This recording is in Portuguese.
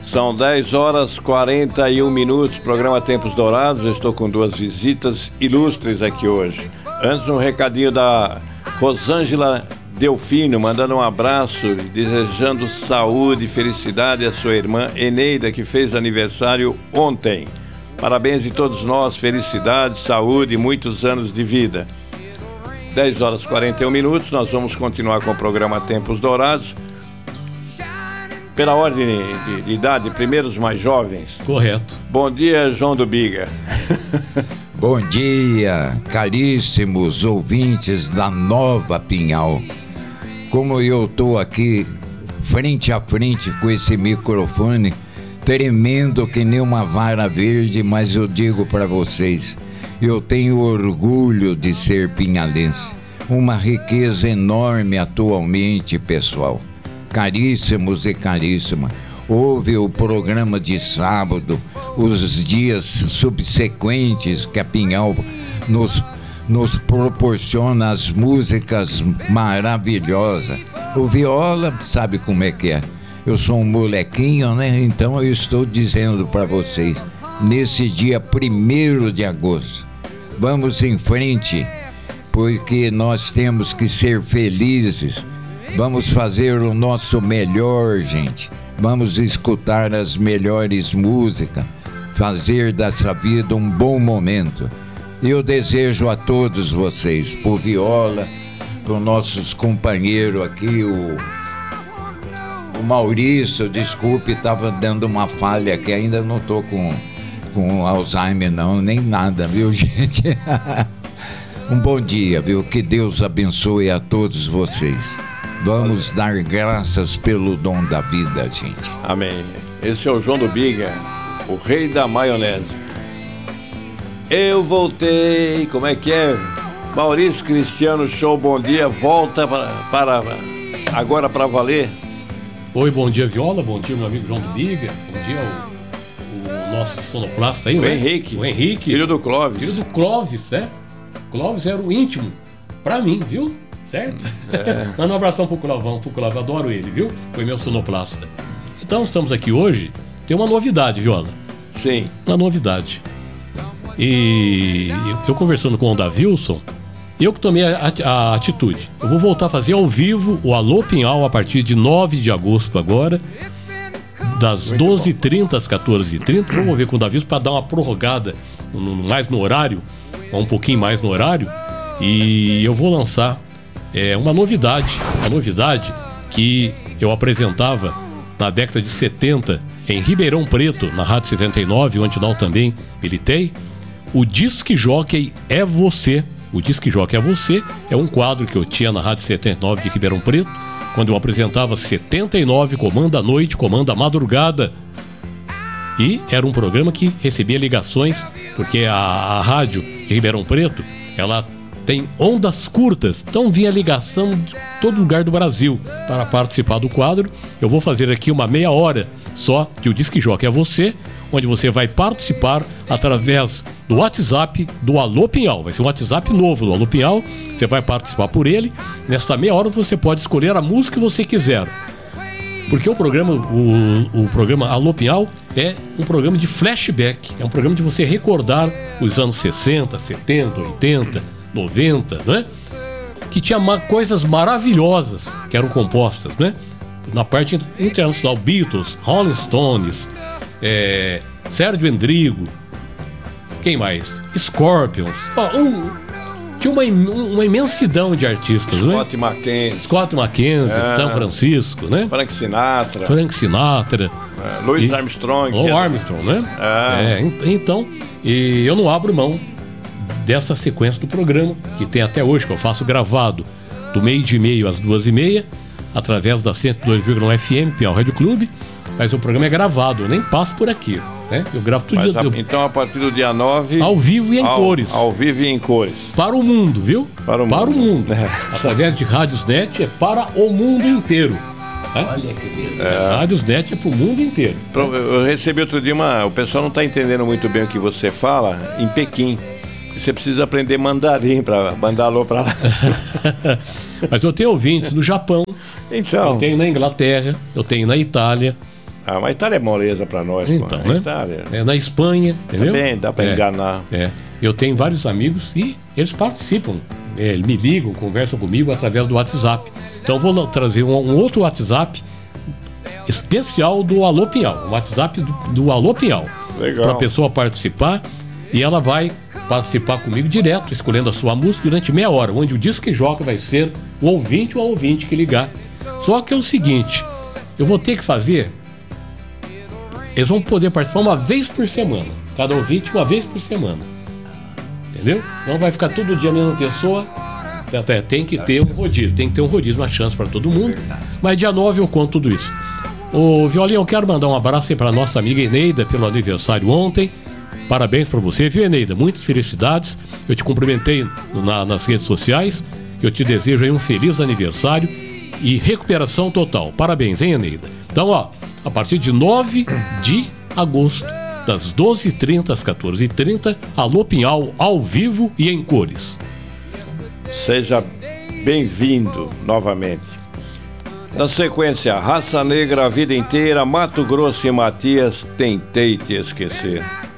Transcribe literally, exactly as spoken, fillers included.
São dez horas e quarenta e um minutos, programa Tempos Dourados. Eu estou com duas visitas ilustres aqui hoje. Antes, um recadinho da Rosângela Delfino, mandando um abraço e desejando saúde e felicidade à sua irmã Eneida, que fez aniversário ontem. Parabéns de todos nós, felicidade, saúde e muitos anos de vida. dez horas e quarenta e um minutos, nós vamos continuar com o programa Tempos Dourados. Pela ordem de, de idade, primeiro os mais jovens. Correto. Bom dia, João do Biga. Bom dia, caríssimos ouvintes da Nova Pinhal. Como eu estou aqui frente a frente com esse microfone, tremendo que nem uma vara verde, mas eu digo para vocês, eu tenho orgulho de ser pinhalense. Uma riqueza enorme atualmente, pessoal. Caríssimos e caríssima, houve o programa de sábado, os dias subsequentes que a Pinhal nos, nos proporciona as músicas maravilhosas. O Viola sabe como é que é. Eu sou um molequinho, né? Então eu estou dizendo para vocês, nesse dia primeiro de agosto, vamos em frente, porque nós temos que ser felizes. Vamos fazer o nosso melhor, gente. Vamos escutar as melhores músicas, fazer dessa vida um bom momento. Eu desejo a todos vocês, pro Viola, para nossos companheiros aqui, o, o Maurício, desculpe, estava dando uma falha que ainda não estou com, com Alzheimer não, nem nada, viu, gente? Um bom dia, viu? Que Deus abençoe a todos vocês. Vamos dar graças pelo dom da vida, gente. Amém. Esse é o João do Biga, o rei da maionese. Eu voltei, como é que é? Maurício Cristiano Show, bom dia, volta para, para agora para valer. Oi, bom dia, Viola, bom dia, meu amigo João do Biga, bom dia o, o nosso sonoplasta aí, o né? Henrique. O Henrique. Filho do Clóvis. Filho do Clóvis, né? Clóvis era o íntimo, pra mim, viu? Certo? É. Manda um abração pro Clavão, pro Clavão, adoro ele, viu? Foi meu sonoplasta. Então estamos aqui hoje, tem uma novidade, Viola. Sim. Uma novidade. E eu conversando com o Davilson, eu que tomei a, a atitude. Eu vou voltar a fazer ao vivo o Alô Pinhal a partir de nove de agosto agora, das doze e trinta às quatorze e trinta. Vamos ver com o Davilson para dar uma prorrogada no, mais no horário, um pouquinho mais no horário. E eu vou lançar É uma novidade, uma novidade que eu apresentava na década de setenta em Ribeirão Preto, na Rádio setenta e nove, onde eu também militei. O Disque Jockey é Você. O Disque Jockey é Você é um quadro que eu tinha na Rádio setenta e nove de Ribeirão Preto, quando eu apresentava setenta e nove, Comanda a Noite, Comanda a Madrugada. E era um programa que recebia ligações, porque a, a rádio de Ribeirão Preto, ela tem ondas curtas, então vinha ligação de todo lugar do Brasil para participar do quadro. Eu vou fazer aqui uma meia hora só de O Disque Jockey é Você, onde você vai participar através do WhatsApp do Alô Pinhal. Vai ser um WhatsApp novo do Alô Pinhal, você vai participar por ele. Nessa meia hora você pode escolher a música que você quiser. Porque o programa, o, o programa Alô Pinhal é um programa de flashback, é um programa de você recordar os anos sessenta, setenta, oitenta, noventa, né? Que tinha ma- coisas maravilhosas que eram compostas, né? Na parte internacional, Beatles, Rolling Stones, é, Sérgio Endrigo, quem mais? Scorpions, ó, um, tinha uma, uma imensidão de artistas, Scott né? Mackenzie, Scott Mackenzie, é. São Francisco, né? Frank Sinatra, Frank Sinatra, é, Louis e, Armstrong, Louis Armstrong, né? É. É, então, e eu não abro mão dessa sequência do programa, que tem até hoje, que eu faço gravado do meio de meio às duas e meia, através da cento e dois vírgula um F M, Pinhal Rádio Clube, mas o programa é gravado, eu nem passo por aqui, né? Eu gravo tudo. Mas, dia, eu, então a partir do dia nove... Ao vivo e em ao, cores. Ao vivo e em cores. Para o mundo, viu? Para o para mundo. O mundo. É. Através de Rádios Net é para o mundo inteiro. É? Olha que beleza. É. Rádios Net é para o mundo inteiro. Eu recebi outro dia uma... O pessoal não está entendendo muito bem o que você fala em Pequim. Você precisa aprender mandarim para mandar alô para lá. Mas eu tenho ouvintes no Japão, então... eu tenho na Inglaterra, eu tenho na Itália, Ah, mas Itália é moleza pra nós, Então, pô. né? Itália. É, na Espanha, entendeu? Também dá pra É, enganar. É. Eu tenho vários amigos e eles participam. É, me ligam, conversam comigo através do WhatsApp. Então eu vou trazer um, um outro WhatsApp especial do Alô Pinhal. O WhatsApp do, do Alô Pinhal. Legal. Para a pessoa participar e ela vai participar comigo direto, escolhendo a sua música durante meia hora, onde o disco que joga vai ser o ouvinte ou a ouvinte que ligar. Só que é o seguinte, eu vou ter que fazer, eles vão poder participar uma vez por semana, cada ouvinte uma vez por semana, entendeu? Não vai ficar todo dia a mesma pessoa, até tem que ter um rodízio, tem que ter um rodízio, uma chance para todo mundo, mas dia nove eu conto tudo isso. Ô Violinha, eu quero mandar um abraço aí para nossa amiga Eneida pelo aniversário ontem. Parabéns para você, viu, Eneida? Muitas felicidades. Eu te cumprimentei na, nas redes sociais. Eu te desejo aí um feliz aniversário e recuperação total. Parabéns, hein, Eneida? Então, ó, a partir de nove de agosto, das doze e trinta às quatorze e trinta, Alô Pinhal ao vivo e em cores. Seja bem-vindo novamente. Na sequência, Raça Negra a vida inteira, Mato Grosso e Matias, tentei te esquecer.